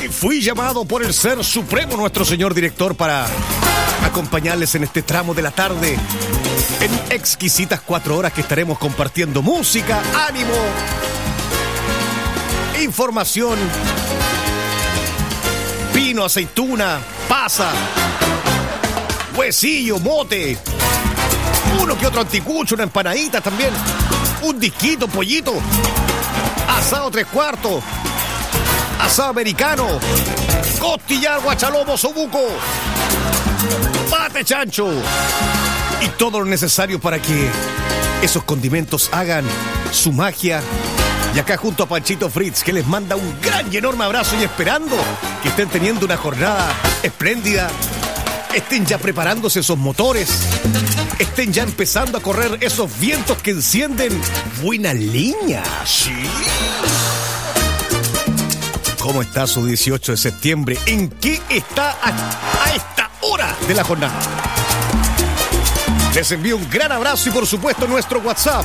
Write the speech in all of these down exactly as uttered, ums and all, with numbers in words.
Hoy fui llamado por el Ser Supremo, nuestro señor director, para acompañarles en este tramo de la tarde en exquisitas cuatro horas que estaremos compartiendo música, ánimo, información, pino, aceituna, pasa, huesillo, mote, uno que otro anticucho, una empanadita también, un disquito, pollito, asado tres cuartos, asado americano, costillar, guachalomo, sobuco, pate chancho y todo lo necesario para que esos condimentos hagan su magia. Y acá junto a Panchito Fritz, que les manda un gran y enorme abrazo, y esperando que estén teniendo una jornada espléndida, estén ya preparándose esos motores, estén ya empezando a correr esos vientos que encienden buena leña. ¿Sí? ¿Cómo está su dieciocho de septiembre? ¿En qué está a, a esta hora de la jornada? Les envío un gran abrazo y por supuesto nuestro WhatsApp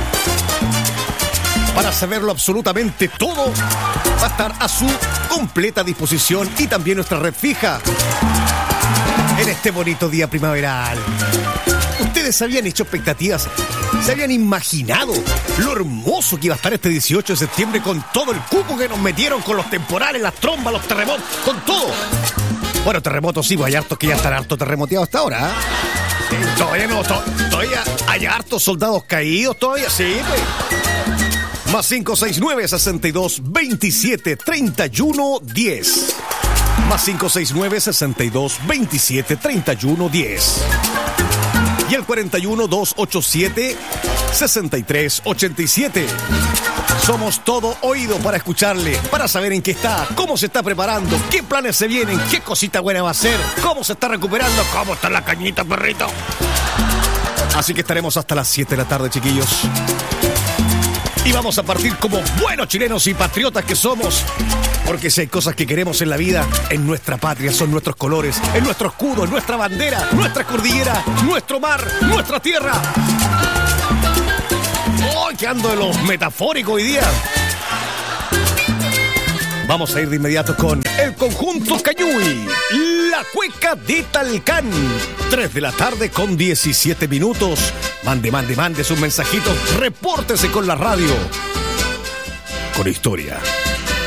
para saberlo absolutamente todo va a estar a su completa disposición, y también nuestra red fija en este bonito día primaveral. ¿Ustedes habían hecho expectativas? ¿Se habían imaginado lo hermoso que iba a estar este dieciocho de septiembre con todo el cuco que nos metieron con los temporales, las trombas, los terremotos, con todo? Bueno, terremotos sí, pues hay hartos que ya están harto terremoteados hasta ahora, ¿eh? Eh, todavía no, to- todavía hay hartos soldados caídos, todavía sí, pues. Más cinco seis nueve, sesenta y dos, veintisiete, treinta y uno, diez. Más cinco seis nueve, sesenta y dos, veintisiete, treinta y uno, diez. Y el cuarenta y uno, doscientos ochenta y siete, sesenta y tres, ochenta y siete. Somos todo oído para escucharle, para saber en qué está, cómo se está preparando, qué planes se vienen, qué cosita buena va a hacer, cómo se está recuperando, cómo está la cañita, perrito. Así que estaremos hasta las siete de la tarde, chiquillos. Y vamos a partir como buenos chilenos y patriotas que somos, porque si hay cosas que queremos en la vida, en nuestra patria, son nuestros colores, en nuestro escudo, en nuestra bandera, nuestra cordillera, nuestro mar, nuestra tierra. ¡Oh, que ando de los metafóricos hoy día! Vamos a ir de inmediato con el conjunto Cañuy, la cueca de Talcán. tres de la tarde con diecisiete minutos. Mande, mande, mande sus mensajitos. Repórtese con la radio. Con historia.